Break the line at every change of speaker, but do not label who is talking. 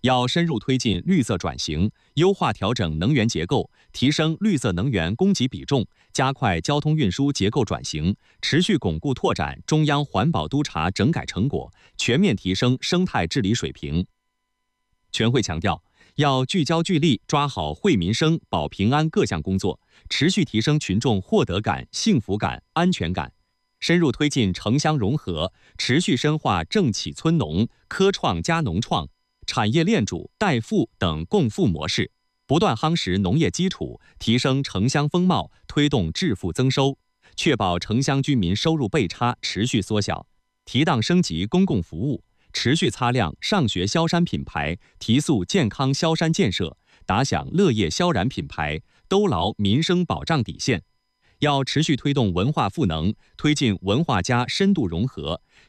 要深入推进绿色转型，优化调整能源结构，提升绿色能源供给比重，加快交通运输结构转型，持续巩固拓展中央环保督察整改成果，全面提升生态治理水平。全会强调，要聚焦聚力抓好惠民生、保平安各项工作，持续提升群众获得感、幸福感、安全感。深入推进城乡融合，持续深化政企村农、科创加农创、产业链主代富等共富模式，不断夯实农业基础，提升城乡风貌，推动致富增收，确保城乡居民收入倍差持续缩小，提档升级公共服务，持续擦亮上学萧山品牌，提速健康萧山建设，打响乐业萧然品牌，兜牢民生保障底线。要持续推动文化赋能，推进文化加深度融合，